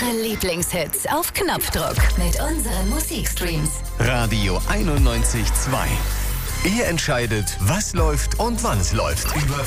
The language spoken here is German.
Eure Lieblingshits auf Knopfdruck mit unseren Musikstreams. Radio 91.2. Ihr entscheidet, was läuft und wann es läuft. Über